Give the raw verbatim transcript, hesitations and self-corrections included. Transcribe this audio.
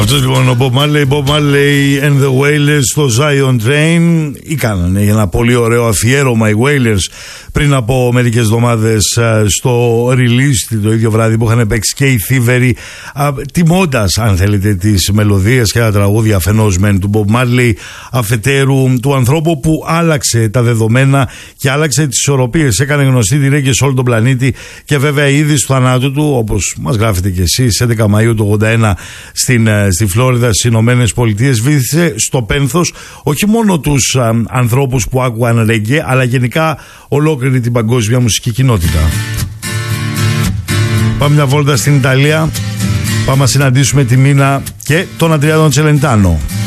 Αυτός λοιπόν ο Bob Marley, Bob Marley and the Wailers στο Zion Train. Ή κάνανε ένα πολύ ωραίο αφιέρωμα οι Wailers πριν από μερικές εβδομάδες στο release το ίδιο βράδυ που είχαν παίξει και οι Thievery, τιμώντας αν θέλετε τις μελωδίες και τα τραγούδια αφενός μεν του Bob Marley, αφετέρου του ανθρώπου που άλλαξε τα δεδομένα και άλλαξε τις ισορροπίες, έκανε γνωστή τη ρέγγε σε όλο τον πλανήτη. Και βέβαια η είδηση του θανάτου του, όπως μας γράφετε και εσείς, έντεκα Μαΐου του ογδόντα ένα στην, στη Φλόριδα στις Ηνωμένες Πολιτείες, βήθησε στο πένθος όχι μόνο τους α, ανθρώπους που άκουγαν ρέγγε, αλλά γενικά ολόκληρη την παγκόσμια μουσική κοινότητα. Πάμε μια βόλτα στην Ιταλία. Πάμε να συναντήσουμε τη Μίνα και τον Αντριάνο Τσελεντάνο.